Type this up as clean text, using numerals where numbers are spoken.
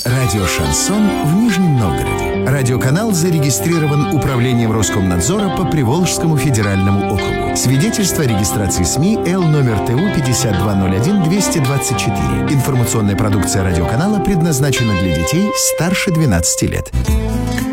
Радио «Шансон» в Нижнем Новгороде. Радиоканал зарегистрирован Управлением Роскомнадзора по Приволжскому федеральному округу. Свидетельство о регистрации СМИ Л номер ТУ 5201-224. Информационная продукция радиоканала предназначена для детей старше 12 лет.